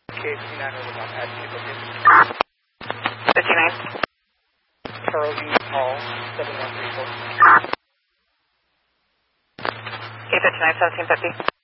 KC9 over one at 59. Charles E. Hall, 7134. K59, 1750.